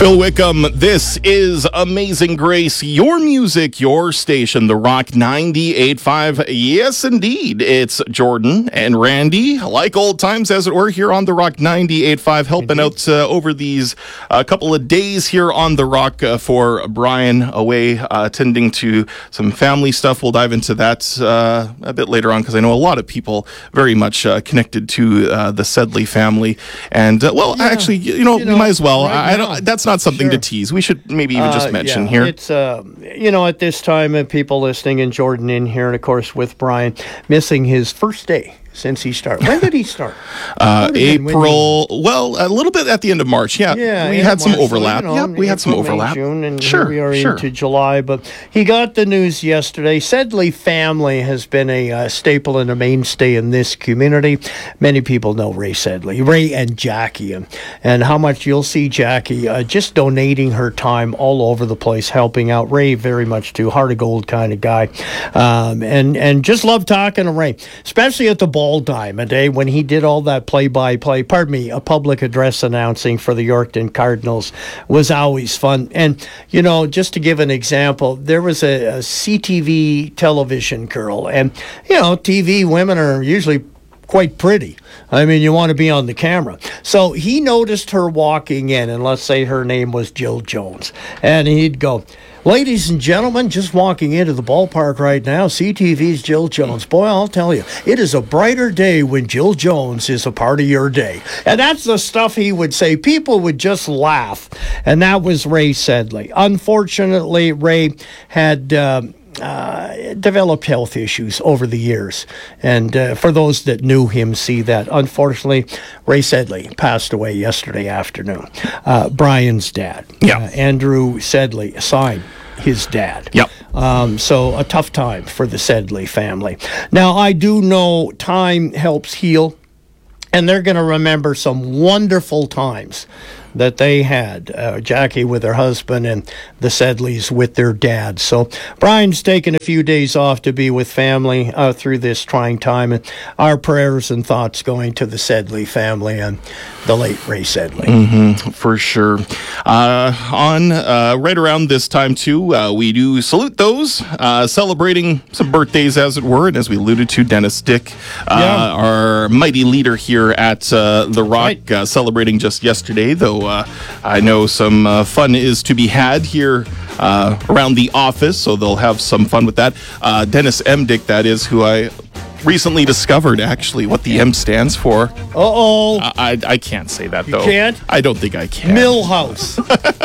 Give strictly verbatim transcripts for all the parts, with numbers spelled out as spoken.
Phil Wickham, this is Amazing Grace, your music, your station, The Rock ninety-eight point five. Yes, indeed. It's Jordan and Randy, like old times, as it were, here on The Rock ninety-eight point five, helping out uh, over these uh, couple of days here on The Rock uh, for Brian away, uh, attending to some family stuff. We'll dive into that uh, a bit later on, because I know a lot of people very much uh, connected to uh, the Sedley family. And, uh, well, Yeah. actually, you know, You we know, might as well. right I now, don't. That's not something sure. to tease. We should maybe even just Uh, mention yeah, here. It's, uh, you know, at this time, uh, people listening, and Jordan in here, and of course with Brian, missing his first day since he started. When did he start? Uh, Would've been when April, well, a little bit at the end of March. Yeah, Yeah, we end had of some March, so, overlap. you know, yeah, we had some April, May, overlap. June, and sure, here we are sure. into July. But he got the news yesterday. Sedley family has been a uh, staple and a mainstay in this community. Many people know Ray Sedley, Ray and Jackie, and, and how much you'll see Jackie uh, just donating her time all over the place, helping out. Ray very much too, heart of gold kind of guy, um, and and just love talking to Ray, especially at the Ball Diamond, eh, when he did all that play-by-play, pardon me, a public address announcing for the Yorkton Cardinals was always fun. And, you know, just to give an example, there was a, a C T V television girl, and, you know, T V women are usually quite pretty. I mean, you want to be on the camera. So he noticed her walking in, and let's say her name was Jill Jones, and he'd go, "Ladies and gentlemen, just walking into the ballpark right now, C T V's Jill Jones. Boy, I'll tell you, it is a brighter day when Jill Jones is a part of your day." And that's the stuff he would say. People would just laugh. And that was Ray Sedley. Unfortunately, Ray had Um, Uh, developed health issues over the years. And uh, for those that knew him, see that. Unfortunately, Ray Sedley passed away yesterday afternoon. Uh, Brian's dad, Yeah. uh, Andrew Sedley, signed his dad. Yep. Um, so a tough time for the Sedley family. Now, I do know time helps heal, and they're going to remember some wonderful times that they had, uh, Jackie with her husband and the Sedleys with their dad. So Brian's taken a few days off to be with family uh, through this trying time, and our prayers and thoughts going to the Sedley family and the late Ray Sedley. Mm-hmm, for sure. Uh, on uh, right around this time, too, uh, we do salute those uh, celebrating some birthdays, as it were. And as we alluded to, Dennis Dick, uh, Yeah. our mighty leader here at uh, The Rock, Right. uh, celebrating just yesterday, though uh, I know some uh, fun is to be had here uh, around the office, so they'll have some fun with that. Uh, Dennis M. Dick, that is, who I recently discovered, actually, what the M stands for. Uh-oh. I, I, I can't say that, though. can't? I don't think I can. Millhouse.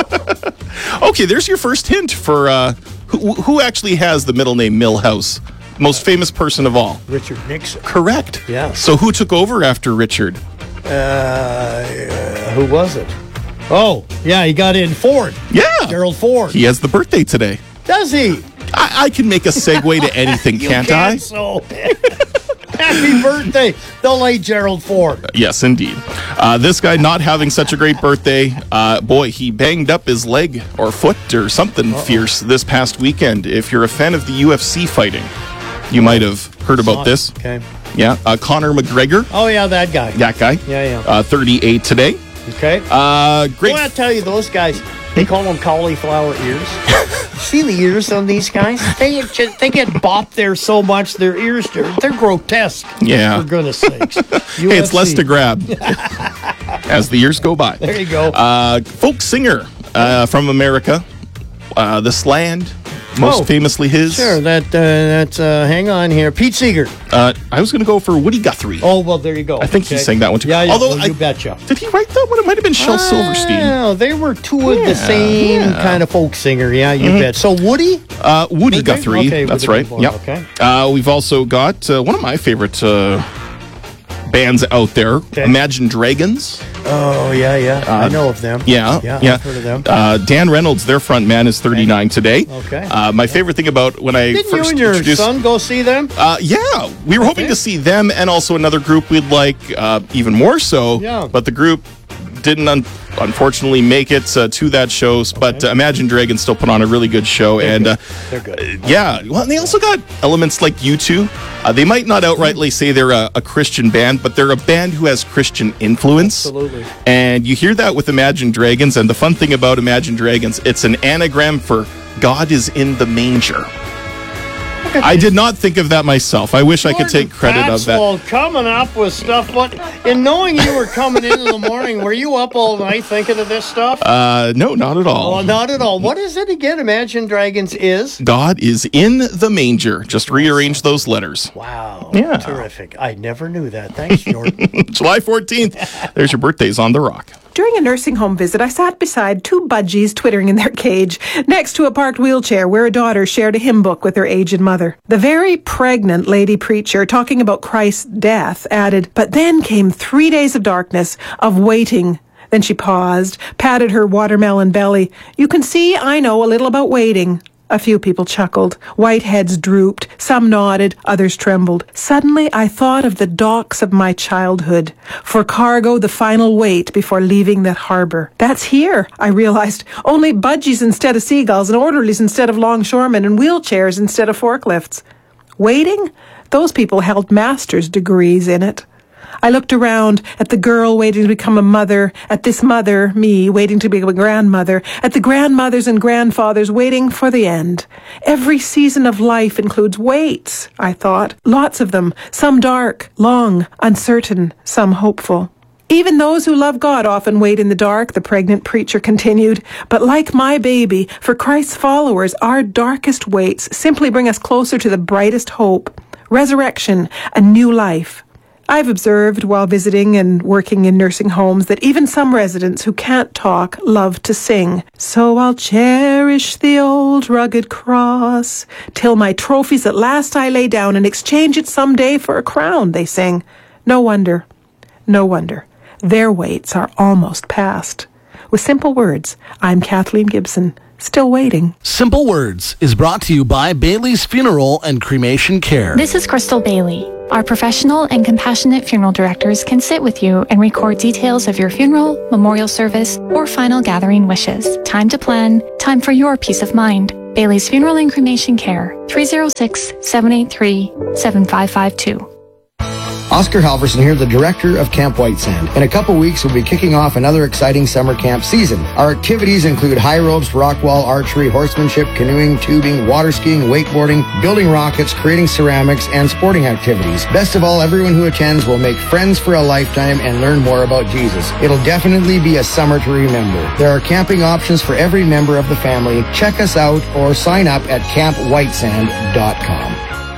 Okay, there's your first hint for uh, who, who actually has the middle name Millhouse. Most famous person of all. Richard Nixon. Correct. Yeah. So who took over after Richard? Uh, who was it? Oh, yeah, he got in Ford. Yeah. Gerald Ford. He has the birthday today. Does he? I, I can make a segue to anything, You can't can I? so. Happy birthday, the late Gerald Ford. Yes, indeed. Uh, this guy not having such a great birthday. Uh, boy, he banged up his leg or foot or something Uh-oh. fierce this past weekend. If you're a fan of the U F C fighting, you might have heard about this. Okay. Yeah, uh, Conor McGregor. Oh, yeah, that guy. That guy. Yeah, yeah. Uh, thirty-eight today. Okay. Uh, great. Boy, I tell you, those guys, they call them cauliflower ears. See the ears on these guys? They get, they get bopped there so much, their ears, they're, they're grotesque. Yeah. For goodness sakes. Hey, it's less to grab as the years go by. There you go. Uh, folk singer uh, from America, uh, This Land, most Oh, famously his. Sure, that, uh, that's, uh, hang on here. Pete Seeger. Uh, I was going to go for Woody Guthrie. Oh, well, there you go. I think okay. he sang that one too. Yeah, yeah, Although well, I, you betcha. Did he write that one? It might have been Shel Silverstein. Oh, they were two of Yeah, the same yeah. kind of folk singer. Yeah, you Mhm. bet. So Woody? Uh, Woody Okay, Guthrie. okay, That's Woody right. Boy, Yep. okay. Uh, we've also got uh, one of my favorite uh, bands out there, Okay. Imagine Dragons. Oh, yeah, yeah. Uh, I know of them. Yeah, Yeah, yeah. I've heard of them. Uh, Dan Reynolds, their front man, is thirty-nine today. Okay. Uh, my favorite thing about when I Didn't first you and your introduced, son go see them? uh, yeah, we were hoping Okay. to see them and also another group we'd like uh, even more so. Yeah. But the group didn't un- unfortunately make it uh, to that show, but uh, Imagine Dragons still put on a really good show. They're and good. Uh, They're good. Yeah, well, they also got elements like U two. Uh, they might not outrightly say they're a, a Christian band, but they're a band who has Christian influence. Absolutely. And you hear that with Imagine Dragons. And the fun thing about Imagine Dragons, it's an anagram for God is in the manger. I did not think of that myself. I wish I could take credit of that. Well, coming up with stuff, but in knowing you were coming in in the morning, were you up all night thinking of this stuff? Uh, no, not at all. Oh, not at all. What is it again? Imagine Dragons is? God is in the manger. Just rearrange those letters. Wow. Yeah. Terrific. I never knew that. Thanks, Jordan. July fourteenth. There's your birthdays on The Rock. During a nursing home visit, I sat beside two budgies twittering in their cage, next to a parked wheelchair where a daughter shared a hymn book with her aged mother. The very pregnant lady preacher, talking about Christ's death, added, "But then came three days of darkness, of waiting." Then she paused, patted her watermelon belly. "You can see I know a little about waiting." A few people chuckled. White heads drooped. Some nodded. Others trembled. Suddenly, I thought of the docks of my childhood. For cargo, the final wait before leaving that harbor. That's here, I realized. Only budgies instead of seagulls, and orderlies instead of longshoremen, and wheelchairs instead of forklifts. Waiting? Those people held master's degrees in it. I looked around at the girl waiting to become a mother, at this mother, me, waiting to become a grandmother, at the grandmothers and grandfathers waiting for the end. Every season of life includes waits, I thought. Lots of them, some dark, long, uncertain, some hopeful. Even those who love God often wait in the dark, the pregnant preacher continued. But like my baby, for Christ's followers, our darkest waits simply bring us closer to the brightest hope, resurrection, a new life. I've observed while visiting and working in nursing homes that even some residents who can't talk love to sing. So I'll cherish the old rugged cross till my trophies at last I lay down and exchange it someday for a crown, they sing. No wonder, no wonder. Their waits are almost past. With simple words, I'm Kathleen Gibson, still waiting. Simple Words is brought to you by Bailey's Funeral and Cremation Care. This is Crystal Bailey. Our professional and compassionate funeral directors can sit with you and record details of your funeral, memorial service, or final gathering wishes. Time to plan, time for your peace of mind. Bailey's Funeral and Cremation Care, three oh six, seven eight three, seven five five two. Oscar Halverson here, the director of Camp White Sand. In a couple weeks, we'll be kicking off another exciting summer camp season. Our activities include high ropes, rock wall, archery, horsemanship, canoeing, tubing, water skiing, wakeboarding, building rockets, creating ceramics, and sporting activities. Best of all, everyone who attends will make friends for a lifetime and learn more about Jesus. It'll definitely be a summer to remember. There are camping options for every member of the family. Check us out or sign up at camp white sand dot com.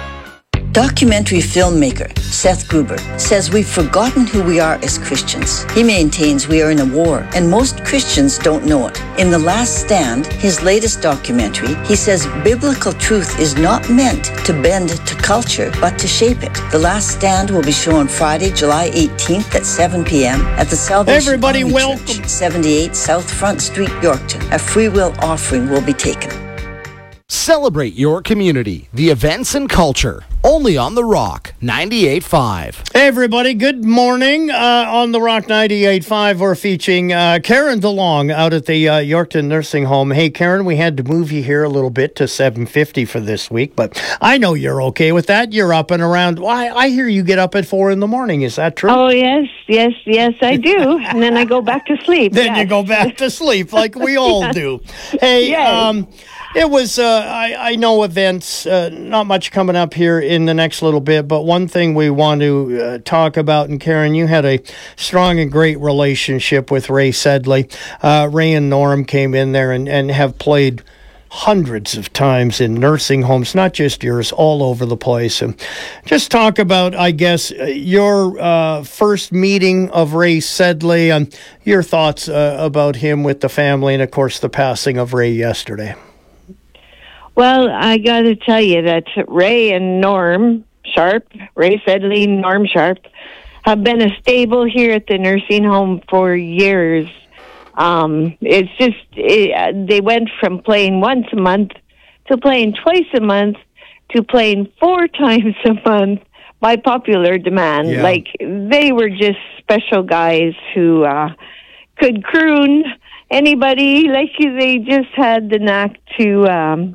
Documentary filmmaker Seth Gruber says we've forgotten who we are as Christians. He maintains we are in a war, and most Christians don't know it. In The Last Stand, his latest documentary, he says biblical truth is not meant to bend to culture, but to shape it. The Last Stand will be shown Friday, July eighteenth at seven p.m. at the Salvation Everybody Army welcome. Church, seventy-eight South Front Street, Yorkton. A free will offering will be taken. Celebrate your community, the events and culture, only on The Rock ninety-eight point five. Hey, everybody. Good morning. Uh, on The Rock ninety-eight point five, we're featuring uh, Karen DeLong out at the uh, Yorkton Nursing Home. Hey, Karen, we had to move you here a little bit to seven fifty for this week, but I know you're okay with that. You're up and around. Why? I hear you get up at four in the morning. Is that true? Oh, yes, yes, yes, I do. And then I go back to sleep. Then yes. you go back to sleep like we all Yeah. do. Hey, Yes. um, it was, uh, I, I know events, uh, not much coming up here in the next little bit, but one thing we want to uh, talk about, and Karen, you had a strong and great relationship with Ray Sedley. Uh, Ray and Norm came in there and, and have played hundreds of times in nursing homes, not just yours, all over the place. And just talk about, I guess, your uh, first meeting of Ray Sedley and your thoughts uh, about him with the family, and of course the passing of Ray yesterday. Well, I got to tell you that Ray and Norm Sharp, Ray Sedley, Norm Sharp, have been a stable here at the nursing home for years. Um, it's just, it, they went from playing once a month to playing twice a month to playing four times a month by popular demand. Yeah. Like, they were just special guys who uh, could croon anybody. Like they just had the knack to um,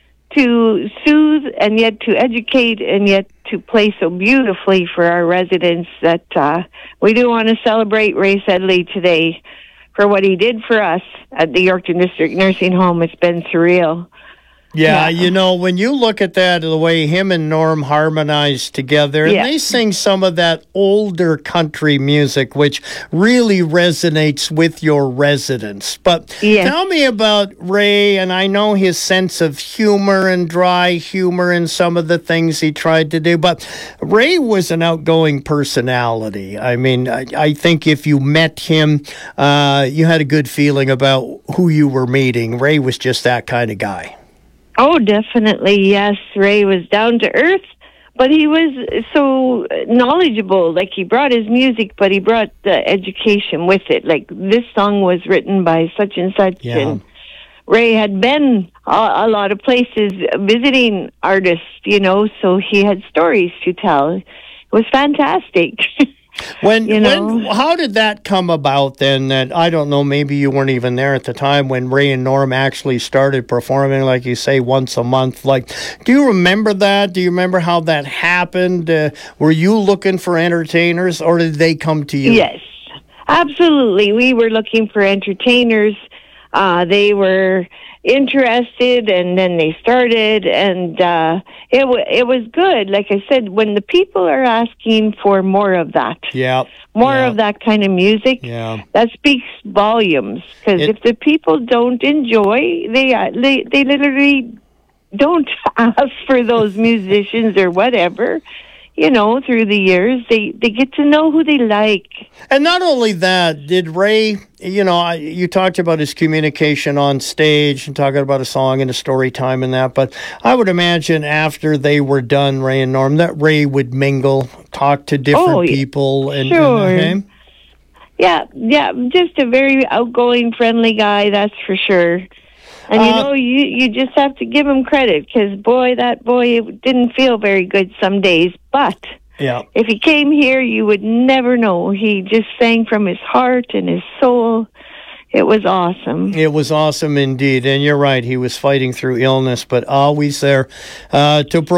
to soothe and yet to educate and yet to play so beautifully for our residents that uh, we do want to celebrate Ray Sedley today for what he did for us at the Yorkton District Nursing Home. It's been surreal. Yeah, Yeah. you know, when you look at that, the way him and Norm harmonize together, and Yeah. they sing some of that older country music, which really resonates with your residents. But Yes. tell me about Ray, and I know his sense of humor and dry humor and some of the things he tried to do, but Ray was an outgoing personality. I mean, I, I think if you met him, uh, you had a good feeling about who you were meeting. Ray was just that kind of guy. Oh, definitely, yes. Ray was down to earth, but he was so knowledgeable. Like, he brought his music, but he brought the education with it. Like, this song was written by such and such, Yeah. and Ray had been a, a lot of places visiting artists, you know, so he had stories to tell. It was fantastic. When, You know? when, how did that come about then? That I don't know. Maybe you weren't even there at the time when Ray and Norm actually started performing, like you say, once a month. Like, do you remember that? Do you remember how that happened? Uh, were you looking for entertainers, or did they come to you? Yes, absolutely. We were looking for entertainers. Uh, they were interested, and then they started, and uh, it w- it was good. Like I said, when the people are asking for more of that, Yeah. more yeah, of that kind of music, Yeah. that speaks volumes. Because It- if the people don't enjoy, they uh, they they literally don't ask for those musicians or whatever. You know, through the years, they, they get to know who they like. And not only that, did Ray, you know, I- you talked about his communication on stage and talking about a song and a story time and that, but I would imagine after they were done, Ray and Norm, that Ray would mingle, talk to different Oh, yeah. people. and, Sure. and okay? Yeah, yeah, just a very outgoing, friendly guy, that's for sure. And you Uh, know, you you just have to give him credit because boy, that boy it didn't feel very good some days. But Yeah. if he came here, you would never know. He just sang from his heart and his soul. It was awesome. It was awesome indeed. And you're right, he was fighting through illness, but always there uh, to